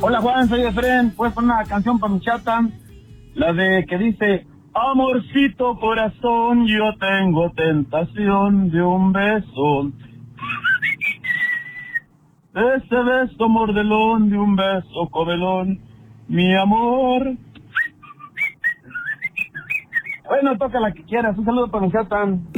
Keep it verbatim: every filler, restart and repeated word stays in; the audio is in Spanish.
Hola Juan, soy Efren. ¿Puedes poner una canción para mi chata? La de que dice: amorcito corazón, yo tengo tentación de un beso. Ese beso mordelón de un beso comelón, mi amor. Bueno, toca la que quieras. Un saludo para mi chata.